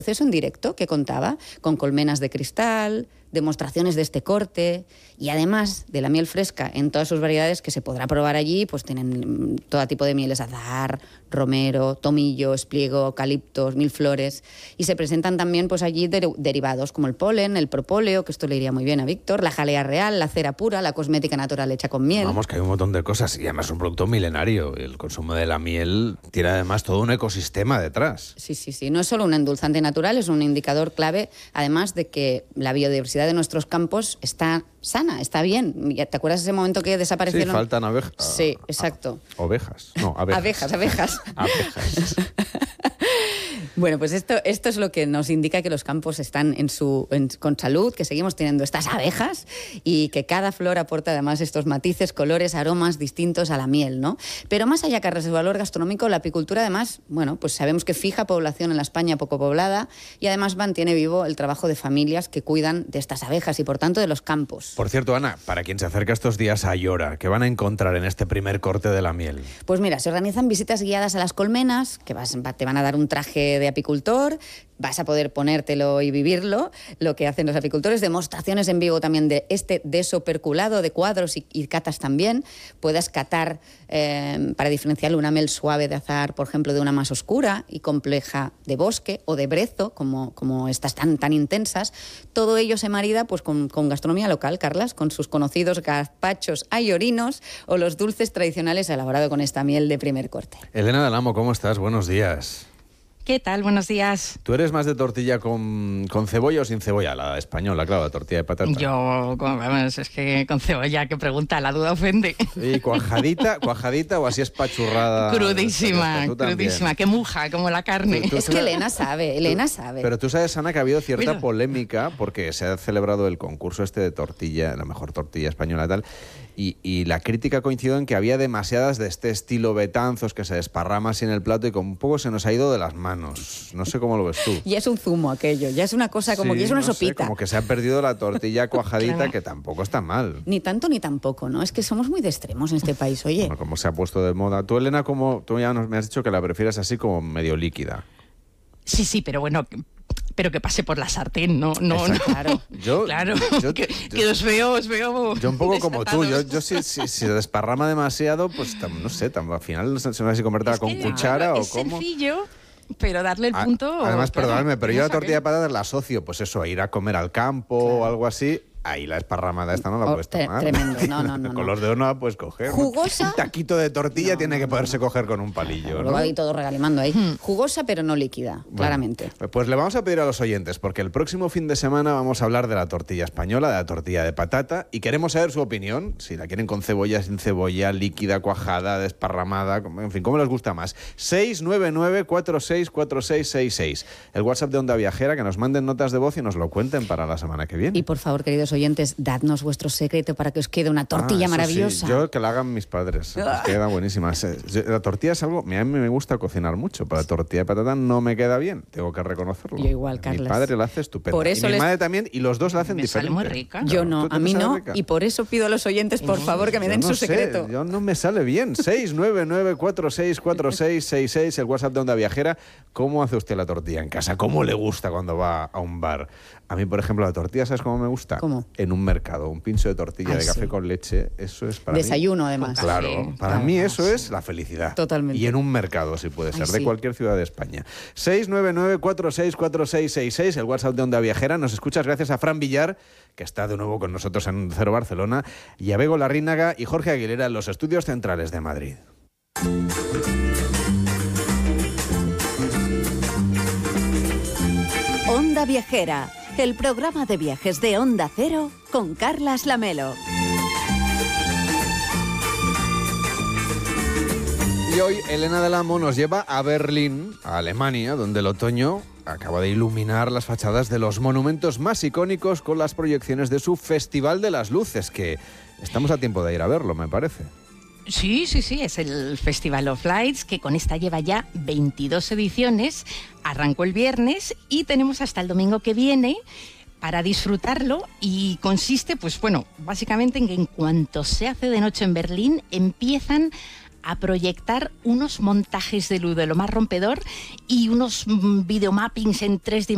proceso en directo que contaba, con colmenas de cristal, demostraciones de este corte y además de la miel fresca en todas sus variedades que se podrá probar allí, pues tienen todo tipo de mieles, azahar, romero, tomillo, espliego, eucaliptos, mil flores, y se presentan también pues allí derivados como el polen, el propóleo, que esto le iría muy bien a Víctor, la jalea real, la cera pura, la cosmética natural hecha con miel. Vamos, que hay un montón de cosas y además es un producto milenario. El consumo de la miel tiene además todo un ecosistema detrás. Sí, no es solo un endulzante natural, es un indicador clave, además de que la biodiversidad de nuestros campos está sana, está bien. ¿Te acuerdas ese momento que desaparecieron? Sí, faltan abejas. Sí, exacto. Ovejas. No, abejas. Abejas. Bueno, pues esto es lo que nos indica que los campos están con salud, que seguimos teniendo estas abejas y que cada flor aporta además estos matices, colores, aromas distintos a la miel, ¿no? Pero más allá, Carlos, del valor gastronómico, la apicultura además, bueno, pues sabemos que fija población en la España poco poblada y además mantiene vivo el trabajo de familias que cuidan de estas abejas y por tanto de los campos. Por cierto, Ana, para quien se acerca estos días a Ayora, ¿qué van a encontrar en este primer corte de la miel? Pues mira, se organizan visitas guiadas a las colmenas, que te van a dar un traje de apicultor, vas a poder ponértelo y vivirlo, lo que hacen los apicultores, demostraciones en vivo también de este deso perculado, de cuadros y catas también. Puedas catar para diferenciar una miel suave de azahar, por ejemplo, de una más oscura y compleja de bosque o de brezo, como estas tan intensas. Todo ello se marida pues, con gastronomía local, Carlas, con sus conocidos gazpachos ayorinos o los dulces tradicionales elaborados con esta miel de primer corte. Elena del Amo, ¿cómo estás? Buenos días. ¿Qué tal? Buenos días. ¿Tú eres más de tortilla con cebolla o sin cebolla? La española, claro, la tortilla de patata. Yo, vamos, es que con cebolla, qué pregunta, la duda ofende. ¿Y cuajadita o así espachurrada? Crudísima, que muja, como la carne. Es que Elena sabe. Pero tú sabes, Ana, que ha habido cierta polémica porque se ha celebrado el concurso este de tortilla, la mejor tortilla española y tal, y la crítica coincidió en que había demasiadas de este estilo Betanzos que se desparrama así en el plato y como un poco se nos ha ido de las manos. No sé cómo lo ves tú. Ya es un zumo aquello, ya es una cosa como que es una sopita. Como que se ha perdido la tortilla cuajadita, claro. Que tampoco está mal. Ni tanto ni tampoco, ¿no? Es que somos muy de extremos en este país, oye. Bueno, como se ha puesto de moda. Tú, Elena, tú ya me has dicho que la prefieres así como medio líquida. Sí, pero bueno, pero que pase por la sartén, no. Claro. Que os veo. Yo un poco como tú, yo si se desparrama demasiado, pues no sé, al final se me va a convertir con cuchara o cómo. Es sencillo. Pero darle el punto... Además, perdóname, pero yo la tortilla de patatas la asocio, pues eso, a ir a comer al campo o algo así. Ahí la esparramada esta no la puedes tomar. Tremendo, no. Con los dedos no la puedes coger. Jugosa. Un taquito de tortilla tiene que poderse coger con un palillo, ¿no? Luego ahí todo regalimando ahí. Jugosa pero no líquida, claramente. Pues le vamos a pedir a los oyentes, porque el próximo fin de semana vamos a hablar de la tortilla española, de la tortilla de patata, y queremos saber su opinión, si la quieren con cebolla, sin cebolla, líquida, cuajada, desparramada, en fin, ¿cómo les gusta más? 699-464666. El WhatsApp de Onda Viajera, que nos manden notas de voz y nos lo cuenten para la semana que viene. Y por favor, queridos oyentes, dadnos vuestro secreto para que os quede una tortilla maravillosa. Sí. Yo que la hagan mis padres, queda buenísima. La tortilla es algo, a mí me gusta cocinar mucho, pero la tortilla de patata no me queda bien, tengo que reconocerlo. Yo igual, Carlos. Mi padre la hace estupenda. Por eso y mi madre también, y los dos la hacen diferente. Sale muy rica. Yo no, a mí no, y por eso pido a los oyentes, por favor, que me den su secreto. Yo no me sale bien. 699-464666, el WhatsApp de Onda Viajera. ¿Cómo hace usted la tortilla en casa? ¿Cómo le gusta cuando va a un bar? A mí, por ejemplo, la tortilla, ¿sabes cómo me gusta? ¿Cómo? En un mercado, un pincho de tortilla de café con leche, eso es para Desayuno, mí. además. Claro, para mí eso es la felicidad. Totalmente. Y en un mercado, si puede ser, de cualquier ciudad de España. 699-464666, el WhatsApp de Onda Viajera. Nos escuchas gracias a Fran Villar, que está de nuevo con nosotros en Cero Barcelona, y a Bego Larrínaga y Jorge Aguilera en los estudios centrales de Madrid. Onda Viajera, el programa de viajes de Onda Cero con Carlas Lamelo. Y hoy Elena del Amo nos lleva a Berlín, a Alemania, donde el otoño acaba de iluminar las fachadas de los monumentos más icónicos con las proyecciones de su Festival de las Luces, que estamos a tiempo de ir a verlo, me parece. Sí, es el Festival of Lights, que con esta lleva ya 22 ediciones, arrancó el viernes y tenemos hasta el domingo que viene para disfrutarlo, y consiste, pues bueno, básicamente en que en cuanto se hace de noche en Berlín, empiezan a proyectar unos montajes de luz de lo más rompedor y unos videomappings en 3 dimensiones